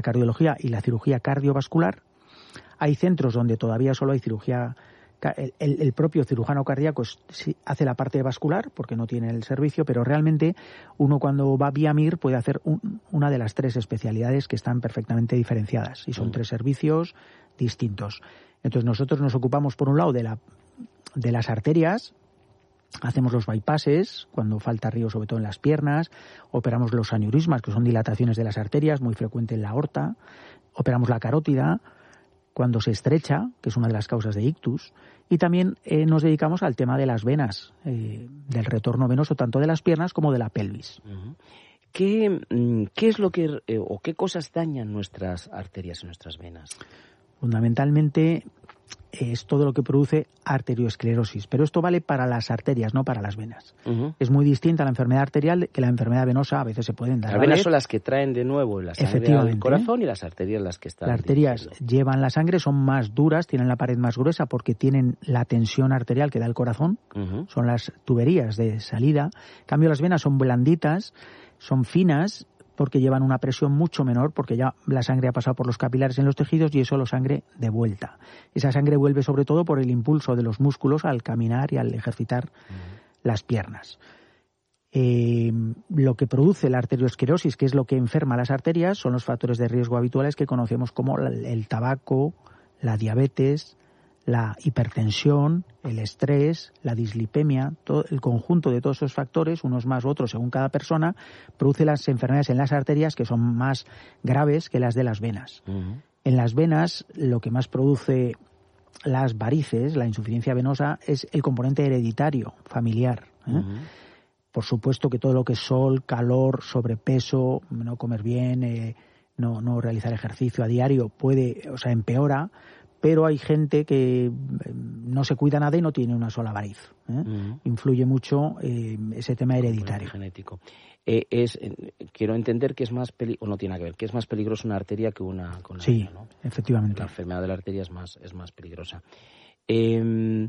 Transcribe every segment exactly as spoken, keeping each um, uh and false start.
cardiología y la cirugía cardiovascular. Hay centros donde todavía solo hay cirugía, el, el, el propio cirujano cardíaco es, sí, hace la parte vascular porque no tiene el servicio, pero realmente uno cuando va vía M I R puede hacer un, una de las tres especialidades que están perfectamente diferenciadas y son mm. tres servicios distintos. Entonces nosotros nos ocupamos por un lado de, la, de las arterias. Hacemos los bypasses cuando falta río, sobre todo en las piernas. Operamos los aneurismas, que son dilataciones de las arterias, muy frecuente en la aorta. Operamos la carótida cuando se estrecha, que es una de las causas de ictus. Y también eh, nos dedicamos al tema de las venas, eh, del retorno venoso, tanto de las piernas como de la pelvis. Uh-huh. ¿Qué, qué es lo que eh, o qué cosas dañan nuestras arterias y nuestras venas? Fundamentalmente es todo lo que produce arteriosclerosis, pero esto vale para las arterias, no para las venas. Uh-huh. Es muy distinta la enfermedad arterial que la enfermedad venosa, a veces se pueden dar. Las venas son las que traen de nuevo la sangre al corazón y las arterias las que están. Las arterias dirigiendo. Llevan la sangre, son más duras, tienen la pared más gruesa porque tienen la tensión arterial que da el corazón, uh-huh. son las tuberías de salida. En cambio las venas son blanditas, son finas, porque llevan una presión mucho menor, porque ya la sangre ha pasado por los capilares en los tejidos y es solo sangre de vuelta. Esa sangre vuelve sobre todo por el impulso de los músculos al caminar y al ejercitar uh-huh. las piernas. Eh, lo que produce la arteriosclerosis, que es lo que enferma las arterias, son los factores de riesgo habituales que conocemos como el tabaco, la diabetes, la hipertensión, el estrés, la dislipemia, todo el conjunto de todos esos factores, unos más u otros según cada persona, produce las enfermedades en las arterias que son más graves que las de las venas. Uh-huh. En las venas, lo que más produce las varices, la insuficiencia venosa, es el componente hereditario, familiar. ¿eh? Uh-huh. Por supuesto que todo lo que es sol, calor, sobrepeso, no comer bien, eh, no, no realizar ejercicio a diario, puede, o sea, empeora. Pero hay gente que no se cuida nada y no tiene una sola variz. ¿eh? Uh-huh. Influye mucho eh, ese tema hereditario. Genético. Eh, es, eh, quiero entender que es más peli- o no tiene que ver, que es más peligroso una arteria que una con la sí, vena, ¿no? Efectivamente. La enfermedad de la arteria es más, es más peligrosa. Eh,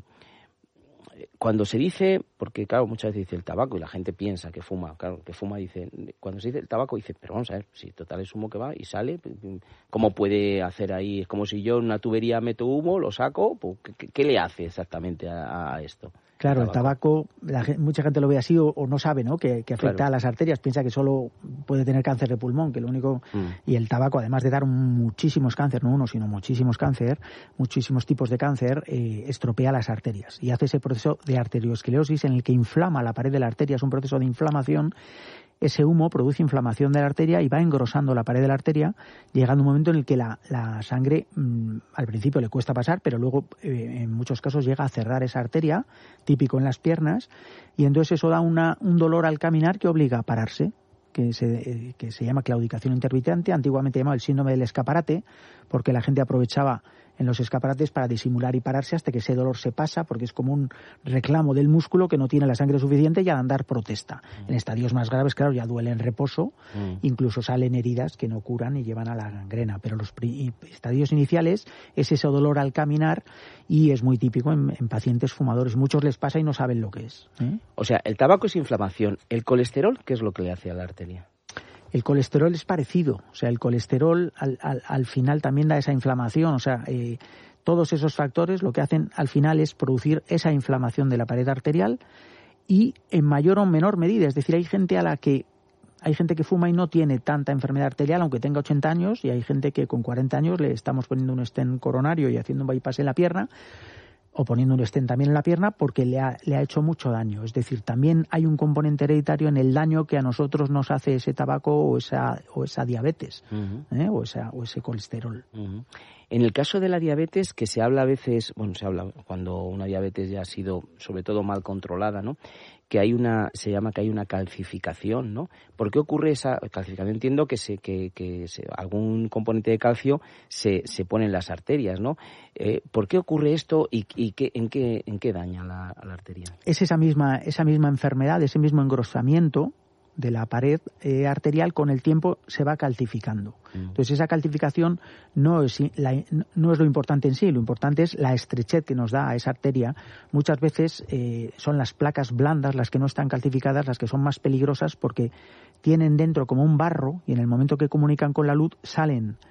Cuando se dice, porque claro, muchas veces dice el tabaco y la gente piensa que fuma, claro, que fuma dice, cuando se dice el tabaco dice, pero vamos a ver, si total es humo que va y sale, ¿cómo puede hacer ahí? Es como si yo en una tubería meto humo, lo saco, pues, ¿qué, qué le hace exactamente a, a esto? Claro, el tabaco, la, mucha gente lo ve así o, o no sabe, ¿no? Que, que afecta claro. a las arterias, piensa que solo puede tener cáncer de pulmón, que lo único... Mm. Y el tabaco, además de dar muchísimos cánceres, no uno, sino muchísimos cáncer, muchísimos tipos de cáncer, eh, estropea las arterias y hace ese proceso de arteriosclerosis en el que inflama la pared de la arteria, es un proceso de inflamación. Ese humo produce inflamación de la arteria y va engrosando la pared de la arteria, llegando un momento en el que la, la sangre mmm, al principio le cuesta pasar, pero luego eh, en muchos casos llega a cerrar esa arteria, típico en las piernas, y entonces eso da una, un dolor al caminar que obliga a pararse, que se, eh, que se llama claudicación intermitente, antiguamente llamado el síndrome del escaparate, porque la gente aprovechaba en los escaparates para disimular y pararse hasta que ese dolor se pasa, porque es como un reclamo del músculo que no tiene la sangre suficiente y al andar protesta. Mm. En estadios más graves, claro, ya duele en reposo, mm. incluso salen heridas que no curan y llevan a la gangrena, pero los pri- estadios iniciales es ese dolor al caminar y es muy típico en, en pacientes fumadores. Muchos les pasa y no saben lo que es. ¿eh? O sea, el tabaco es inflamación. ¿El colesterol qué es lo que le hace a la arteria? El colesterol es parecido, o sea, el colesterol al, al, al final también da esa inflamación, o sea, eh, todos esos factores lo que hacen al final es producir esa inflamación de la pared arterial y en mayor o menor medida, es decir, hay gente a la que hay gente que fuma y no tiene tanta enfermedad arterial, aunque tenga ochenta años, y hay gente que con cuarenta años le estamos poniendo un stent coronario y haciendo un bypass en la pierna, o poniendo un stent también en la pierna porque le ha, le ha hecho mucho daño. Es decir, también hay un componente hereditario en el daño que a nosotros nos hace ese tabaco o esa, o esa diabetes, uh-huh. ¿eh? o, esa, o ese colesterol. Uh-huh. En el caso de la diabetes, que se habla a veces, bueno, se habla cuando una diabetes ya ha sido sobre todo mal controlada, ¿no? Que hay una, se llama que hay una calcificación, ¿no? ¿Por qué ocurre esa calcificación? Entiendo que se, que, que se, algún componente de calcio se, se pone en las arterias, ¿no? Eh, ¿Por qué ocurre esto y, y qué, en qué, en qué daña la, a la arteria? Es esa misma, esa misma enfermedad, ese mismo engrosamiento de la pared eh, arterial con el tiempo se va calcificando. Mm. Entonces esa calcificación no es, la, no es lo importante en sí, lo importante es la estrechez que nos da a esa arteria. Muchas veces eh, son las placas blandas las que no están calcificadas, las que son más peligrosas porque tienen dentro como un barro y en el momento que comunican con la luz salen